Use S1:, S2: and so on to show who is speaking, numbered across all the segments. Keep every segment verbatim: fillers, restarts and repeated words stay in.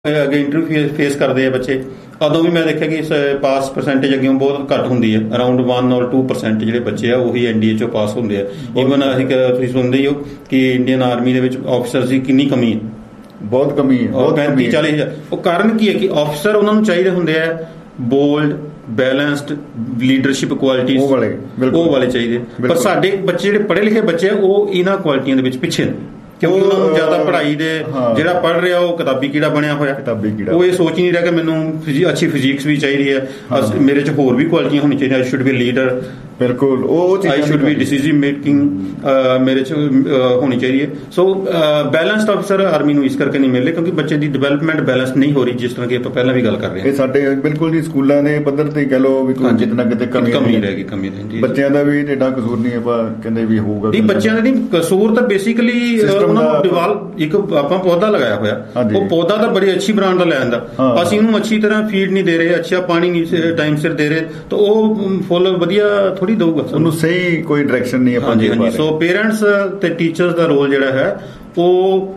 S1: ਅੱਗੇ interview face ਕਰਦੇ ਆ ਬੱਚੇ, ਉਦੋਂ ਵੀ ਮੈਂ ਦੇਖਿਆ ਕਿ ਪਾਸ ਪਰਸੈਂਟੇਜ ਅੱਗੇ ਬਹੁਤ ਘੱਟ ਹੁੰਦੀ ਹੈ। ਅਰਾਊਂਡ ਵਨ ਔਰ ਟੂ ਪਰਸੈਂਟ ਜਿਹੜੇ ਬੱਚੇ ਆ ਉਹੀ ਐਨਡੀਏ ਚੋਂ ਪਾਸ ਹੁੰਦੇ ਆ। ਈਵਨ ਅਸੀਂ ਤੁਸੀਂ ਸੁਣਦੇ ਹੀ ਹੋ ਕਿ ਇੰਡੀਅਨ ਆਰਮੀ ਦੇ ਵਿੱਚ ਆਫਿਸਰਸ ਦੀ ਕਿੰਨੀ ਕਮੀ ਹੈ,
S2: ਬਹੁਤ ਕਮੀ ਹੈ, ਬਹੁਤ
S1: ਪੈਂਤੀ ਚਾਲੀ ਹਜ਼ਾਰ। ਉਹ ਕਾਰਨ ਕੀ ਹੈ ਕਿ ਆਫਿਸਰ ਉਹਨਾਂ ਨੂੰ ਚਾਹੀਦੇ ਹੁੰਦੇ ਆ ਬੋਲਡ, ਬੈਲੈਂਸਡ, ਲੀਡਰਸ਼ਿਪ ਕੁਆਲਿਟੀਜ਼
S2: ਉਹ ਵਾਲੇ
S1: ਉਹ ਵਾਲੇ ਚਾਹੀਦੇ। ਪਰ ਸਾਡੇ ਬੱਚੇ ਜਿਹੜੇ ਪੜ੍ਹੇ ਲਿਖੇ ਬੱਚੇ ਆ ਉਹ ਇਹਨਾਂ ਕੁਆਲਿਟੀਆਂ ਦੇ ਵਿੱਚ ਪਿੱਛੇ ਨੇ, ਕਿਉਂਕਿ ਉਹਨਾਂ ਨੂੰ ਜ਼ਿਆਦਾ ਪੜ੍ਹਾਈ ਦੇ ਜਿਹੜਾ ਪੜ੍ਹ ਰਿਹਾ ਉਹ ਕਿਤਾਬੀ ਕੀੜਾ ਬਣਿਆ ਹੋਇਆ, ਉਹ ਇਹ ਸੋਚ ਹੀ ਨਹੀਂ ਰਿਹਾ ਕਿ ਮੈਨੂੰ ਅੱਛੀ ਫਿਜ਼ਿਕਸ ਵੀ ਚਾਹੀਦੀ ਹੈ, ਮੇਰੇ 'ਚ ਹੋਰ ਵੀ ਕੁਆਲਿਟੀਆਂ ਹੋਣੀ ਚਾਹੀਦੀਆਂ। ਆਈ ਸ਼ੁੱਡ ਬੀ ਲੀਡਰ,
S2: ਬਿਲਕੁਲ ਉਹ
S1: ਆਈ ਸ਼ੁੱਡ ਬੀ ਡਿਸੀਜਨ ਮੇਕਿੰਗ ਮੇਰੇ 'ਚ ਹੋਣੀ ਚਾਹੀਦੀ ਹੈ। ਸੋ ਬੈਲੈਂਸਡ ਆਫਿਸਰ ਆਰਮੀ ਨੂੰ ਇਸ ਕਰਕੇ ਨਹੀਂ ਮਿਲਦੇ ਕਿਉਂਕਿ ਬੱਚੇ ਦੀ ਡਿਵੈਲਪਮੈਂਟ ਬੈਲੈਂਸ ਨਹੀਂ ਹੋ ਰਹੀ, ਜਿਸ ਤਰ੍ਹਾਂ ਕਿ ਆਪਾਂ ਪਹਿਲਾਂ ਵੀ ਗੱਲ ਕਰ ਰਹੇ ਹਾਂ।
S2: ਇਹ ਸਾਡੇ ਬਿਲਕੁਲ ਜੀ ਸਕੂਲਾਂ ਦੇ ਪੱਧਰ ਤੇ ਕਹਿ ਲਓ ਵੀ ਕੋਈ ਕਿਤੇ ਨਾ ਕਿਤੇ ਕਮੀ
S1: ਰਹਿ ਗਈ, ਕਮੀ ਰਹਿ ਗਈ।
S2: ਬੱਚਿਆਂ ਦਾ ਵੀ ਏਡਾ ਕਸੂਰ ਨਹੀਂ ਆਪਾਂ ਕਹਿੰਦੇ ਵੀ ਹੋਊਗਾ
S1: ਨਹੀਂ, ਬੱਚਿਆਂ ਦਾ ਨਹੀਂ ਕਸੂਰ, ਤਾਂ ਬੇਸਿਕਲੀ ਉਹਨਾਂ ਨੂੰ ਡਿਵੈਲਪ ਇੱਕ ਆਪਾਂ ਪੌਦਾ ਲਗਾਇਆ ਹੋਇਆ, ਉਹ ਪੌਦਾ ਤਾਂ ਬੜੀ ਅੱਛੀ ਬ੍ਰਾਂਡ ਦਾ ਲੈ ਆਂਦਾ, ਅਸੀਂ ਉਹਨੂੰ ਅੱਛੀ ਤਰ੍ਹਾਂ ਫੀਡ ਨਹੀਂ ਦੇ ਰਹੇ, ਅੱਛਾ ਪਾਣੀ ਨਹੀਂ ਟਾਈਮ ਸਿਰ ਦੇ ਰਹੇ, ਤਾਂ ਉਹ ਫੁੱਲ ਵਧੀਆ ਥੋੜੀ ਦਊਗਾ, ਉਹਨੂੰ
S2: ਸਹੀ ਕੋਈ ਡਾਇਰੈਕਸ਼ਨ ਨਹੀਂ ਆਪਾਂ।
S1: ਹਾਂਜੀ ਹਾਂਜੀ। ਸੋ ਪੇਰੈਂਟਸ ਤੇ ਟੀਚਰਸ ਦਾ ਰੋਲ ਜਿਹੜਾ ਹੈ ਉਹ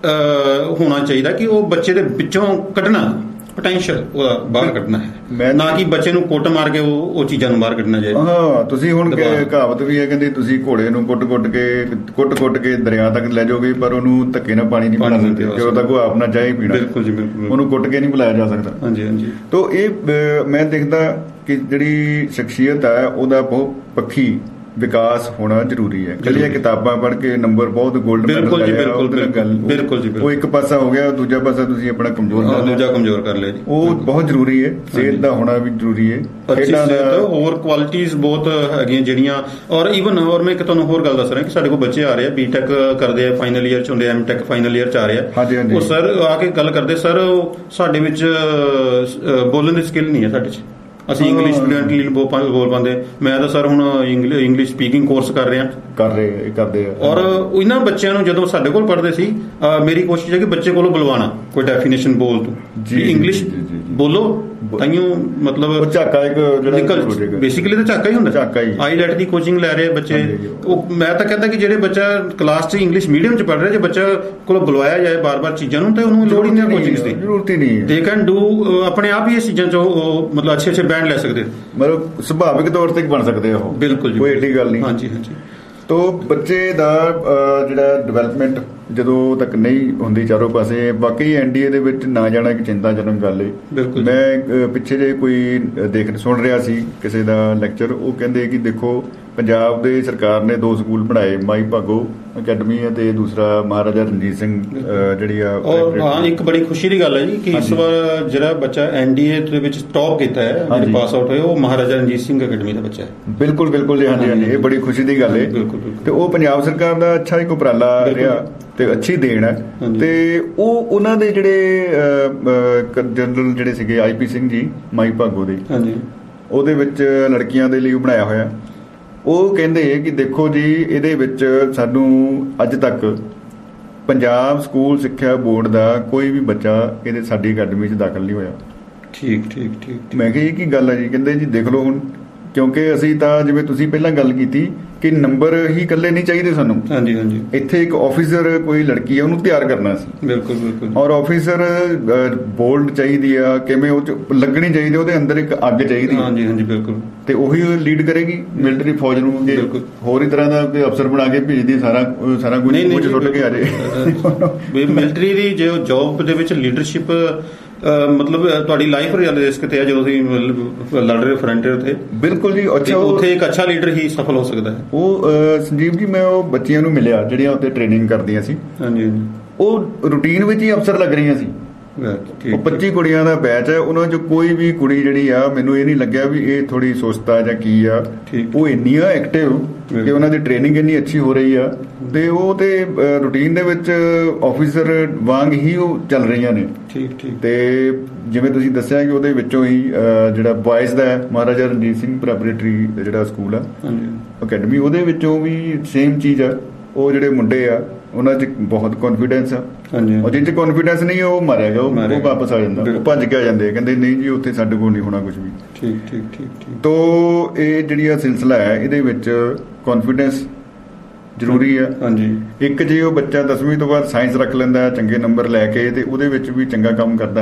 S1: ਹੋਣਾ ਚਾਹੀਦਾ ਕਿ ਉਹ ਬੱਚੇ ਦੇ ਵਿੱਚੋਂ ਕੱਢਣਾ, ਪੋਟੈਂਸ਼ੀਅਲ ਉਹਦਾ ਬਾਹਰ ਕੱਢਣਾ ਹੈ, ਨਾ ਕਿ ਬੱਚੇ ਨੂੰ ਕੁੱਟ ਮਾਰ ਕੇ ਉਹ ਉਹ ਚੀਜ਼ਾਂ ਨੂੰ ਬਾਹਰ ਕੱਢਣਾ ਚਾਹੀਦਾ।
S2: ਹਾਂ, ਤੁਸੀਂ ਹੁਣ ਕਹਾਵਤ ਵੀ ਹੈ ਕਹਿੰਦੇ ਤੁਸੀਂ ਘੋੜੇ ਨੂੰ ਕੁੱਟ ਕੁੱਟ ਕੇ ਕੁੱਟ ਕੁੱਟ ਕੇ ਦਰਿਆ ਤੱਕ ਲੈ ਜਾਓਗੇ ਪਰ ਉਹਨੂੰ ਧੱਕੇ ਨਾਲ ਪਾਣੀ ਨਹੀਂ ਪਿਲਾ ਸਕਦੇ, ਜਦੋਂ ਤੱਕ ਉਹ ਆਪ ਨਾ ਚਾਹੇ ਪੀਣਾ। ਬਿਲਕੁਲ ਜੀ, ਬਿਲਕੁਲ, ਉਹਨੂੰ ਕੁੱਟ ਕੇ ਨਹੀਂ ਪਿਲਾਇਆ ਜਾ ਸਕਦਾ। ਹਾਂਜੀ ਹਾਂਜੀ। ਤਾਂ ਇਹ ਮੈਂ ਦੇਖਦਾ ਕਿ ਜਿਹੜੀ ਸ਼ਖਸੀਅਤ ਹੈ ਉਹਦਾ ਬਹੁ ਪੱਖੀ ਵਿਕਾਸ ਹੋਣਾ ਜ਼ਰੂਰੀ ਹੈ। ਜਿਹੜੀਆਂ ਕਿਤਾਬਾਂ ਪੜ੍ਹ ਕੇ ਨੰਬਰ ਬਹੁਤ ਗੋਲਡ ਮੈਡਲ
S1: ਬਿਲਕੁਲ ਜੀ, ਬਿਲਕੁਲ ਬਿਲਕੁਲ ਜੀ,
S2: ਉਹ ਇੱਕ ਪਾਸਾ ਹੋ ਗਿਆ, ਦੂਜਾ ਪਾਸਾ ਤੁਸੀਂ ਆਪਣਾ ਕਮਜ਼ੋਰ
S1: ਦੂਜਾ ਕਮਜ਼ੋਰ ਕਰ ਲਿਆ ਜੀ।
S2: ਉਹ ਬਹੁਤ ਜ਼ਰੂਰੀ ਹੈ, ਸਿਹਤ ਦਾ ਹੋਣਾ ਵੀ ਜ਼ਰੂਰੀ ਹੈ, ਖੇਡਾਂ ਦਾ
S1: ਹੋਰ ਕੁਆਲਿਟੀਜ਼ ਬਹੁਤ ਹੈਗੀਆਂ ਜਿਹੜੀਆਂ। ਔਰ ਈਵਨ ਔਰ ਮੈਂ ਇੱਕ ਤੁਹਾਨੂੰ ਹੋਰ ਗੱਲ ਦੱਸ ਰਿਹਾ ਕਿ ਸਾਡੇ ਕੋਲ ਬੱਚੇ ਆ ਰਹੇ ਆ ਬੀਟੈਕ ਕਰਦੇ ਆ, ਫਾਈਨਲ ਈਅਰ ਚ ਹੁੰਦੇ, ਐਮ ਟੈਕ ਫਾਈਨਲ ਈਅਰ ਚ ਆ ਰਹੇ ਆ, ਉਹ ਸਰ ਆ ਕੇ ਗੱਲ ਕਰਦੇ, ਸਰ ਸਾਡੇ ਵਿੱਚ ਬੋਲਣ ਦੀ ਸਕਿੱਲ ਨਹੀਂ ਹੈ ਸਾਡੇ ਚ, ਅਸੀਂ ਇੰਗਲਿਸ਼ ਫਲੂਐਂਟਲੀ ਬੋਲ ਪਾਉਂਦੇ। ਮੈਂ ਤਾਂ ਸਰ ਹੁਣ ਇੰਗਲਿਸ਼ ਸਪੀਕਿੰਗ ਕੋਰਸ ਕਰ ਰਿਹਾ
S2: ਕਰ ਰਹੇ ਕਰਦੇ ਆ।
S1: ਔਰ ਇਹਨਾਂ ਬੱਚਿਆਂ ਨੂੰ ਜਦੋਂ ਸਾਡੇ ਕੋਲ ਪੜ੍ਹਦੇ ਸੀ, ਮੇਰੀ ਕੋਸ਼ਿਸ਼ ਹੈ ਕਿ ਬੱਚੇ ਕੋਲੋਂ ਬੁਲਵਾਣਾ ਕੋਈ ਡੈਫੀਨੇਸ਼ਨ ਬੋਲ ਤੂੰ ਇੰਗਲਿਸ਼ ਬੋਲੋ, ਤਾਈਓ ਮਤਲਬ
S2: ਝਾਕਾ ਇੱਕ
S1: ਜਿਹੜਾ ਬੇਸਿਕਲੀ ਤਾਂ ਝਾਕਾ ਹੀ ਹੁੰਦਾ। ਆਈ ਲੈਟ ਦੀ ਕੋਚਿੰਗ ਲੈ ਰਹੇ ਬੱਚੇ। ਉਹ ਮੈਂ ਤਾਂ ਕਹਿੰਦਾ ਕਿ ਜਿਹੜੇ ਬੱਚਾ ਕਲਾਸ 'ਚ ਇੰਗਲਿਸ਼ ਮੀਡੀਅਮ 'ਚ ਪੜ੍ਹ ਰਿਹਾ, ਜੇ ਬੱਚਾ ਕੋਲੋਂ ਬੁਲਵਾਇਆ ਜਾਏ ਬਾਰ-ਬਾਰ ਚੀਜ਼ਾਂ ਨੂੰ, ਤਾਂ ਉਹਨੂੰ ਲੋੜ ਹੀ ਨਹੀਂ ਕੋਚਿੰਗ ਦੀ,
S2: ਜ਼ਰੂਰਤ ਹੀ ਨਹੀਂ।
S1: ਦੇ ਕੈਨ ਡੂ ਆਪਣੇ ਆਪ ਹੀ ਇਹ ਚੀਜ਼ਾਂ 'ਚ ਮਤਲਬ ਅੱਛੇ ਅੱਛੇ ਬੈਂਡ ਲੈ ਸਕਦੇ,
S2: ਮਤਲਬ ਸੁਭਾਵਿਕ ਤੌਰ ਤੇ ਬਣ ਸਕਦੇ ਆ ਉਹ।
S1: ਬਿਲਕੁਲ ਜੀ,
S2: ਕੋਈ ਏਡੀ ਗੱਲ ਨਹੀਂ।
S1: ਹਾਂਜੀ ਹਾਂਜੀ।
S2: ਤੋ ਬੱਚੇ ਦਾ ਜਿਹੜਾ ਡਿਵੈਲਪਮੈਂਟ ਜਦੋਂ ਤੱਕ ਨਹੀਂ ਹੁੰਦੀ ਚਾਰੋਂ ਪਾਸੇ, ਬਾਕੀ ਐਨਡੀਏ ਦੇ ਵਿੱਚ ਨਾ ਜਾਣਾ ਇੱਕ ਚਿੰਤਾਜਨਕ ਗੱਲ ਹੈ। ਮੈਂ ਪਿੱਛੇ ਜੇ ਕੋਈ ਦੇਖ ਸੁਣ ਰਿਹਾ ਸੀ ਕਿਸੇ ਦਾ ਲੈਕਚਰ, ਉਹ ਕਹਿੰਦੇ ਕਿ ਦੇਖੋ ਪੰਜਾਬ ਦੇ ਸਰਕਾਰ ਨੇ ਦੋ ਸਕੂਲ ਬਣਾਏ, ਮਾਈ ਭਾਗੋ ਅਕੈਡਮੀ ਹੈ ਤੇ ਦੂਸਰਾ ਮਹਾਰਾਜਾ ਰਣਜੀਤ ਸਿੰਘ ਜਿਹੜੀ ਆ।
S1: ਹਾਂ, ਇੱਕ ਬੜੀ ਖੁਸ਼ੀ ਦੀ ਗੱਲ ਹੈ ਜੀ ਕਿ ਇਸ ਵਾਰ ਜਿਹੜਾ ਬੱਚਾ ਐਨਡੀਏ ਦੇ ਵਿੱਚ ਟੌਪ ਕੀਤਾ ਹੈ, ਜਿਹੜੇ ਪਾਸ ਆਊਟ ਹੋਏ, ਉਹ ਮਹਾਰਾਜਾ ਰਣਜੀਤ ਸਿੰਘ ਅਕੈਡਮੀ ਦਾ ਬੱਚਾ ਹੈ।
S2: ਬਿਲਕੁਲ ਬਿਲਕੁਲ ਜੀ, ਹਾਂਜੀ ਹਾਂਜੀ, ਇਹ ਬੜੀ ਖੁਸ਼ੀ ਦੀ ਗੱਲ ਹੈ। ਤੇ ਉਹ ਪੰਜਾਬ ਸਰਕਾਰ ਦਾ ਅੱਛਾ ਇੱਕ ਉਪਰਾਲਾ ਰਿਹਾ ਤੇ ਅੱਛੀ ਦੇਣ ਹੈ। ਤੇ ਉਹ ਉਹਨਾਂ ਦੇ ਜਿਹੜੇ ਜਨਰਲ ਜਿਹੜੇ ਸੀਗੇ ਆਈ ਪੀ ਸਿੰਘ ਜੀ ਮਾਈ ਭਾਗੋ ਦੇ, ਉਹਦੇ ਵਿੱਚ ਲੜਕੀਆਂ ਦੇ ਲਈ ਬਣਾਇਆ ਹੋਇਆ। ਉਹ ਕਹਿੰਦੇ ਕਿ ਦੇਖੋ ਜੀ, ਇਹਦੇ ਵਿੱਚ ਸਾਨੂੰ ਅੱਜ ਤੱਕ ਪੰਜਾਬ ਸਕੂਲ ਸਿੱਖਿਆ ਬੋਰਡ ਦਾ ਕੋਈ ਵੀ ਬੱਚਾ ਇਹਦੇ ਸਾਡੀ ਅਕੈਡਮੀ 'ਚ ਦਾਖਲ ਨਹੀਂ ਹੋਇਆ।
S1: ਠੀਕ ਠੀਕ ਠੀਕ।
S2: ਮੈਂ ਕਿਹਾ ਇਹ ਕੀ ਗੱਲ ਹੈ ਜੀ? ਕਹਿੰਦੇ ਜੀ ਦੇਖ ਲਓ ਹੁਣ, ਕਿਉਂਕਿ ਅਸੀਂ ਤਾਂ ਜਿਵੇਂ ਤੁਸੀਂ ਪਹਿਲਾਂ ਗੱਲ ਕੀਤੀ ਕਿ ਨੰਬਰ ਹੀ ਇਕੱਲੇ ਨਹੀਂ ਚਾਹੀਦੇ ਸਾਨੂੰ। ਹਾਂਜੀ ਹਾਂਜੀ। ਇੱਥੇ ਇੱਕ ਆਫਿਸਰ ਕੋਈ ਲੜਕੀ ਹੈ, ਉਹਨੂੰ ਤਿਆਰ ਕਰਨਾ ਸੀ। ਬਿਲਕੁਲ ਬਿਲਕੁਲ। ਔਰ ਆਫਿਸਰ ਬੋਲਡ ਚਾਹੀਦੀ ਆ, ਕਿਵੇਂ ਉਹ 'ਚ ਲੱਗਣੀ ਚਾਹੀਦੀ, ਉਹਦੇ ਅੰਦਰ ਇੱਕ ਅੱਗ ਚਾਹੀਦੀ। ਹਾਂਜੀ ਹਾਂਜੀ ਬਿਲਕੁਲ। ਤੇ ਉਹੀ ਲੀਡ ਕਰੇਗੀ ਮਿਲਟਰੀ ਫੌਜ ਨੂੰ। ਜੇ ਹੋਰ ਹੀ ਤਰ੍ਹਾਂ ਦਾ ਕੋਈ ਅਫਸਰ ਬਣਾ ਕੇ ਭੇਜਦੀ, ਸਾਰਾ ਸਾਰਾ ਕੁਝ ਕੁਝ ਸੁੱਟ ਕੇ ਆ ਜਾਏ।
S1: ਮਿਲਟਰੀ ਦੀ ਜੇ ਜੋਬ ਦੇ ਵਿੱਚ ਲੀਡਰਸ਼ਿਪ ਮਤਲਬ ਤੁਹਾਡੀ ਲਾਈਫ ਰਿਸਕ ਤੇ ਹੈ ਜਦੋਂ ਤੁਸੀਂ ਲੜ ਰਹੇ ਫਰੰਟ ਉੱਤੇ। ਬਿਲਕੁਲ ਜੀ। ਅੱਛਾ, ਉੱਥੇ ਇੱਕ ਅੱਛਾ ਲੀਡਰ ਹੀ ਸਫਲ ਹੋ ਸਕਦਾ ਹੈ।
S2: ਉਹ ਸੰਜੀਵ ਜੀ, ਮੈਂ ਉਹ ਬੱਚੀਆਂ ਨੂੰ ਮਿਲਿਆ ਜਿਹੜੀਆਂ ਉੱਥੇ ਟ੍ਰੇਨਿੰਗ ਕਰਦੀਆਂ ਸੀ। ਹਾਂਜੀ ਹਾਂਜੀ। ਉਹ ਰੂਟੀਨ ਵਿੱਚ ਹੀ ਅਫਸਰ ਲੱਗ ਰਹੀਆਂ ਸੀ। ਉਹ ਪੱਚੀ ਕੁੜੀਆਂ ਦਾ ਬੈਚ ਹੈ, ਉਹਨਾਂ 'ਚ ਕੋਈ ਵੀ ਕੁੜੀ ਜਿਹੜੀ ਆ, ਮੈਨੂੰ ਇਹ ਨਹੀਂ ਲੱਗਿਆ ਵੀ ਇਹ ਥੋੜੀ ਸੁਸਤ ਆ ਜਾਂ ਕੀ ਆ। ਉਹ ਇੰਨੀਆਂ ਐਕਟਿਵ ਕਿ ਉਹਨਾਂ ਦੀ ਟ੍ਰੇਨਿੰਗ ਇੰਨੀ ਅੱਛੀ ਹੋ ਰਹੀ ਆ, ਤੇ ਉਹ ਤੇ ਰੂਟੀਨ ਦੇ ਵਿੱਚ ਆਫਿਸਰ ਵਾਂਗ ਹੀ ਉਹ ਚੱਲ ਰਹੀਆਂ ਨੇ। ਠੀਕ ਠੀਕ। ਤੇ ਜਿਵੇਂ ਤੁਸੀਂ ਦੱਸਿਆ ਕਿ ਉਹਦੇ ਵਿੱਚੋਂ ਹੀ ਜਿਹੜਾ ਬॉयਜ਼ ਦਾ ਮਹਾਰਾਜਾ ਰਣਜੀਤ ਸਿੰਘ ਪ੍ਰੈਪਰੇਟਰੀ ਜਿਹੜਾ ਸਕੂਲ ਆ ਅਕੈਡਮੀ, ਉਹਦੇ ਵਿੱਚੋਂ ਵੀ ਸੇਮ ਚੀਜ਼ ਆ। ਉਹ ਜਿਹੜੇ ਮੁੰਡੇ ਆ ਉਹਨਾਂ 'ਚ ਬਹੁਤ ਕੌਨਫੀਡੈਂਸ ਆ, ਔਰ ਜਿਹ 'ਚ ਕੌਨਫੀਡੈਂਸ ਨਹੀਂ ਉਹ ਮਾਰਿਆ ਗਿਆ, ਉਹ ਵਾਪਸ ਆ ਜਾਂਦਾ, ਉਹ ਭੱਜ ਕੇ ਆ ਜਾਂਦੇ, ਕਹਿੰਦੇ ਨਹੀਂ ਜੀ ਉੱਥੇ ਸਾਡੇ ਕੋਲ ਨਹੀਂ ਹੋਣਾ ਕੁਝ ਵੀ। ਠੀਕ ਠੀਕ ਠੀਕ ਠੀਕ। ਤੋ ਇਹ ਜਿਹੜੀ ਆ ਸਿਲਸਿਲਾ ਹੈ, ਇਹਦੇ ਵਿੱਚ ਕੌਨਫੀਡੈਂਸ ਜ਼ਰੂਰੀ ਆ।
S1: ਹਾਂਜੀ,
S2: ਇੱਕ ਜੇ ਉਹ ਬੱਚਾ ਦਸਵੀਂ ਤੋਂ ਬਾਅਦ ਸਾਇੰਸ ਰੱਖ ਲੈਂਦਾ ਚੰਗੇ ਨੰਬਰ ਲੈ ਕੇ ਤੇ ਉਹਦੇ ਵਿੱਚ ਵੀ ਚੰਗਾ ਕੰਮ ਕਰਦਾ